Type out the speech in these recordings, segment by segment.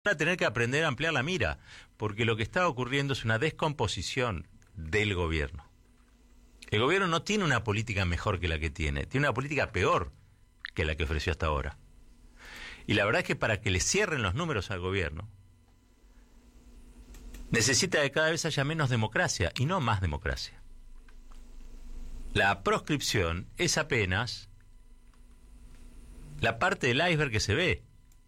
a tener que aprender a ampliar la mira, porque lo que está ocurriendo es una descomposición del gobierno. El gobierno no tiene una política mejor que la que tiene una política peor que la que ofreció hasta ahora. Y la verdad es que para que le cierren los números al gobierno, necesita que cada vez haya menos democracia y no más democracia. La proscripción es apenas la parte del iceberg que se ve.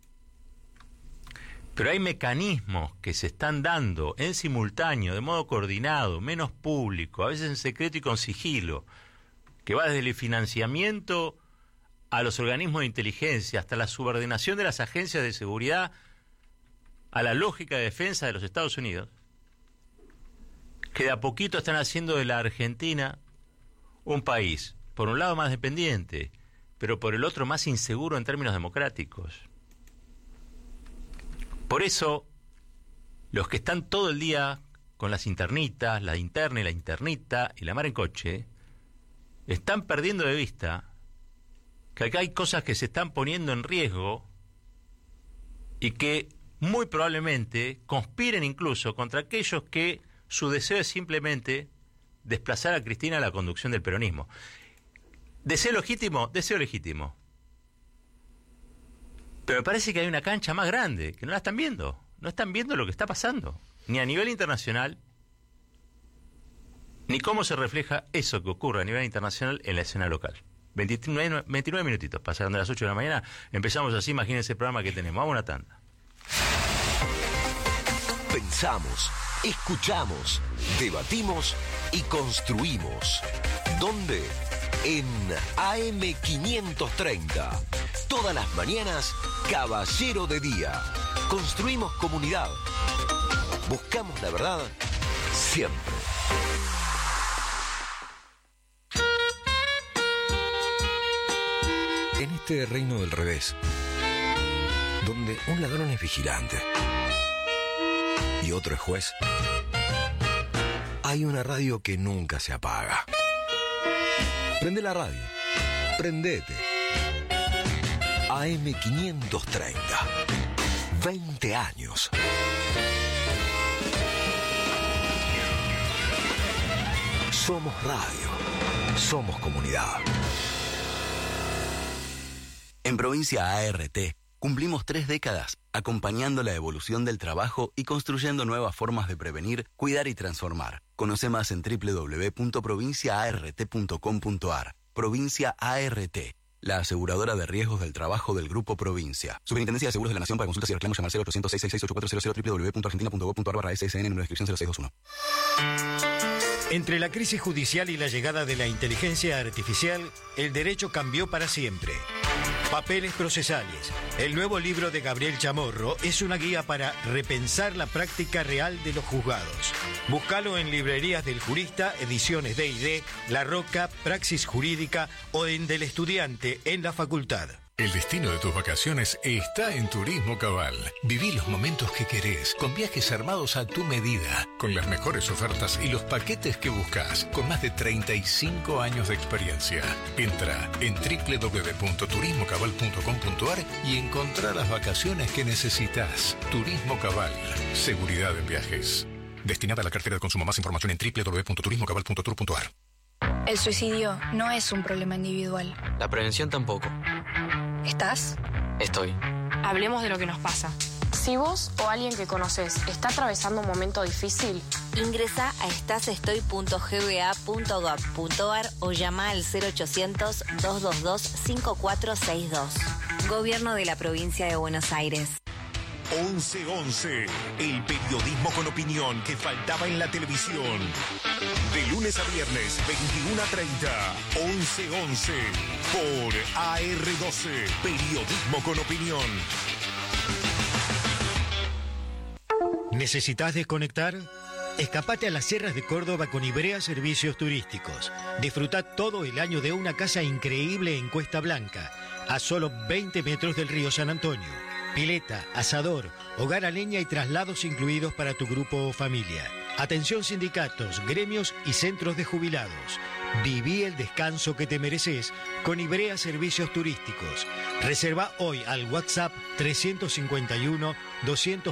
Pero hay mecanismos que se están dando en simultáneo, de modo coordinado, menos público, a veces en secreto y con sigilo, que va desde el financiamiento a los organismos de inteligencia, hasta la subordinación de las agencias de seguridad a la lógica de defensa de los Estados Unidos, que de a poquito están haciendo de la Argentina un país, por un lado más dependiente, pero por el otro más inseguro en términos democráticos. Por eso, los que están todo el día con las internitas, la interna y la internita y la mar en coche, están perdiendo de vista que acá hay cosas que se están poniendo en riesgo y que muy probablemente conspiren incluso contra aquellos que su deseo es simplemente desplazar a Cristina a la conducción del peronismo. ¿Deseo legítimo? Deseo legítimo. Pero me parece que hay una cancha más grande, que no la están viendo. No están viendo lo que está pasando, ni a nivel internacional, ni cómo se refleja eso que ocurre a nivel internacional en la escena local. 29 minutitos, pasaron de las 8 de la mañana, empezamos así, imagínense el programa que tenemos. Vamos a una tanda. Pensamos, escuchamos, debatimos y construimos. ¿Dónde? En AM530. Todas las mañanas, Caballero de Día. Construimos comunidad. Buscamos la verdad siempre. En este reino del revés, donde un ladrón es vigilante y otro es juez, hay una radio que nunca se apaga. Prende la radio. Prendete. AM530. 20 años. Somos radio. Somos comunidad. En Provincia ART cumplimos 3 décadas acompañando la evolución del trabajo y construyendo nuevas formas de prevenir, cuidar y transformar. Conoce más en www.provinciaart.com.ar. Provincia ART, la aseguradora de riesgos del trabajo del Grupo Provincia. Superintendencia de Seguros de la Nación. Para consultas y reclamos llamar 0800-666-8400 www.argentina.gov.ar/SSN número de inscripción 0621. Entre la crisis judicial y la llegada de la inteligencia artificial, el derecho cambió para siempre. Papeles procesales. El nuevo libro de Gabriel Chamorro es una guía para repensar la práctica real de los juzgados. Búscalo en librerías del Jurista, Ediciones D&D, La Roca, Praxis Jurídica o en Del Estudiante en la Facultad. El destino de tus vacaciones está en Turismo Cabal. Viví los momentos que querés, con viajes armados a tu medida, con las mejores ofertas y los paquetes que buscas, con más de 35 años de experiencia. Entra en www.turismocabal.com.ar y encontrá las vacaciones que necesitas. Turismo Cabal, seguridad en viajes. Destinada a la cartera de consumo. Más información en www.turismocabal.tour.ar. El suicidio no es un problema individual. La prevención tampoco. ¿Estás? Estoy. Hablemos de lo que nos pasa. Si vos o alguien que conoces está atravesando un momento difícil, ingresa a estasestoy.gba.gov.ar o llama al 0800-222-5462. Gobierno de la Provincia de Buenos Aires. 11-11, el periodismo con opinión que faltaba en la televisión. De lunes a viernes, 21:30, 11-11, por AR12, periodismo con opinión. ¿Necesitas desconectar? Escapate a las sierras de Córdoba con Ibrea Servicios Turísticos. Disfruta todo el año de una casa increíble en Cuesta Blanca, a solo 20 metros del río San Antonio. Pileta, asador, hogar a leña y traslados incluidos para tu grupo o familia. Atención sindicatos, gremios y centros de jubilados. Viví el descanso que te mereces con Ivrea Servicios Turísticos. Reserva hoy al WhatsApp 351 200